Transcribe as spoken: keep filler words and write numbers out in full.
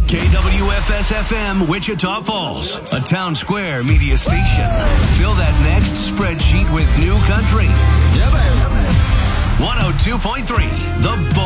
K W F S F M, Wichita Falls, a Town Square media station. Fill that next spreadsheet with new country. Yeah, baby. one oh two point three, The Bull.